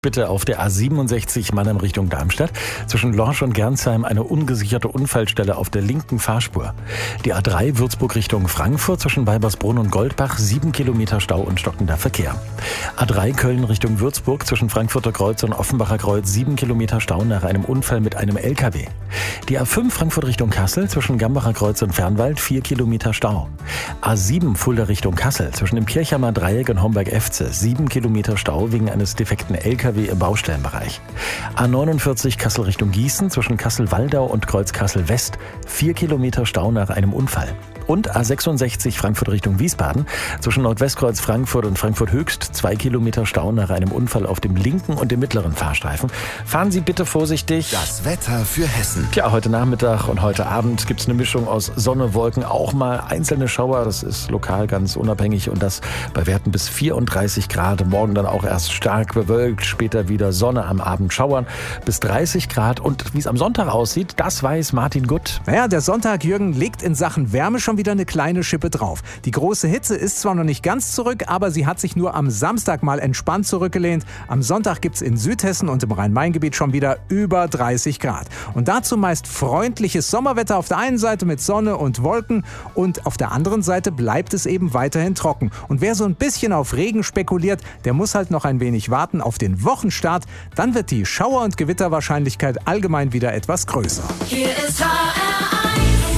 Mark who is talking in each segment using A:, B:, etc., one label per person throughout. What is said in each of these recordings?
A: Bitte auf der A67 Mannheim Richtung Darmstadt. Zwischen Lorsch und Gernsheim eine ungesicherte Unfallstelle auf der linken Fahrspur. Die A3 Würzburg Richtung Frankfurt zwischen Weibersbrunn und Goldbach 7 Kilometer Stau und stockender Verkehr. A3 Köln Richtung Würzburg zwischen Frankfurter Kreuz und Offenbacher Kreuz 7 Kilometer Stau nach einem Unfall mit einem LKW. Die A5 Frankfurt Richtung Kassel zwischen Gambacher Kreuz und Fernwald 4 Kilometer Stau. A7 Fulda Richtung Kassel zwischen dem Kirchheimer Dreieck und Homberg-Efze 7 Kilometer Stau wegen eines defekten LKW im Baustellenbereich. A49 Kassel Richtung Gießen zwischen Kassel-Waldau und Kreuz Kassel-West 4 Kilometer Stau nach einem Unfall. Und A66 Frankfurt Richtung Wiesbaden zwischen Nordwestkreuz Frankfurt und Frankfurt Höchst 2 Kilometer Stau nach einem Unfall auf dem linken und dem mittleren Fahrstreifen. Fahren Sie bitte vorsichtig.
B: Das Wetter für Hessen.
A: Tja, heute Nachmittag und heute Abend gibt es eine Mischung aus Sonne, Wolken, auch mal einzelne Schauer. Das ist lokal ganz unabhängig und das bei Werten bis 34 Grad. Morgen dann auch erst stark bewölkt, später wieder Sonne, am Abend Schauern bis 30 Grad. Und wie es am Sonntag aussieht, das weiß Martin Gutt.
C: Naja, der Sonntag, Jürgen, legt in Sachen Wärme schon wieder eine kleine Schippe drauf. Die große Hitze ist zwar noch nicht ganz zurück, aber sie hat sich nur am Samstag mal entspannt zurückgelehnt. Am Sonntag gibt's in Südhessen und im Rhein-Main-Gebiet schon wieder über 30 Grad. Und dazu meist freundliches Sommerwetter auf der einen Seite mit Sonne und Wolken und auf der anderen Seite bleibt es eben weiterhin trocken. Und wer so ein bisschen auf Regen spekuliert, der muss halt noch ein wenig warten auf den Wochenstart. Dann wird die Schauer- und Gewitterwahrscheinlichkeit allgemein wieder etwas größer.
D: Hier ist HR1.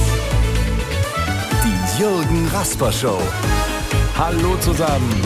B: Die Jürgen Rasper Show.
A: Hallo zusammen.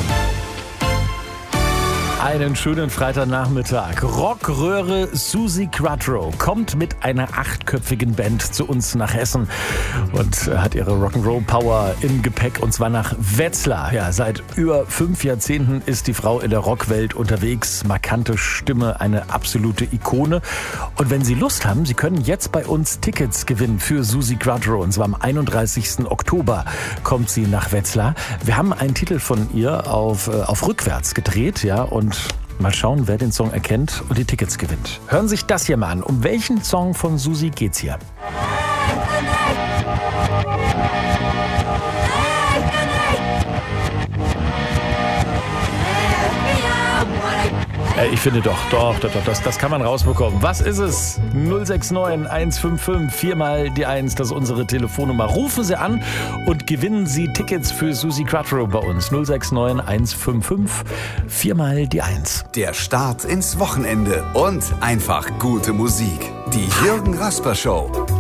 A: Einen schönen Freitagnachmittag. Rockröhre Suzi Quatro kommt mit einer 8-köpfigen Band zu uns nach Hessen und hat ihre Rock'n'Roll Power im Gepäck und zwar nach Wetzlar. Ja, seit über 5 Jahrzehnten ist die Frau in der Rockwelt unterwegs. Markante Stimme, eine absolute Ikone. Und wenn Sie Lust haben, Sie können jetzt bei uns Tickets gewinnen für Suzi Quatro. Und zwar am 31. Oktober kommt sie nach Wetzlar. Wir haben einen Titel von ihr auf rückwärts gedreht, ja, und mal schauen, wer den Song erkennt und die Tickets gewinnt. Hören Sie sich das hier mal an. Um welchen Song von Suzi geht's hier? Ich finde doch, das kann man rausbekommen. Was ist es? 069 155 4 die 1, das ist unsere Telefonnummer. Rufen Sie an und gewinnen Sie Tickets für Suzi Quatro bei uns. 069 155 4 die 1.
B: Der Start ins Wochenende und einfach gute Musik. Die Jürgen Rasper Show.